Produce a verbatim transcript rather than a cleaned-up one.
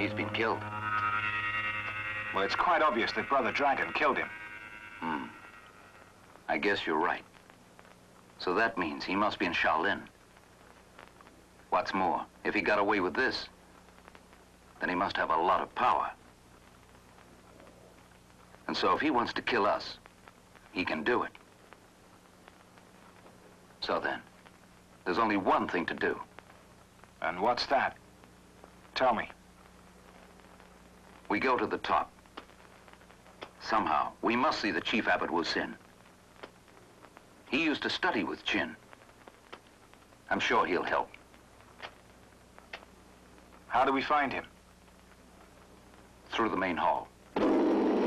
He's been killed. Well, it's quite obvious that Brother Dragon killed him. Hmm. I guess you're right. So that means he must be in Shaolin. What's more, if he got away with this, then he must have a lot of power. And so if he wants to kill us, he can do it. So then, there's only one thing to do. And what's that? Tell me. We go to the top. Somehow, we must see the Chief Abbot Wu Sin. He used to study with Qin. I'm sure he'll help. How do we find him? Through the main hall.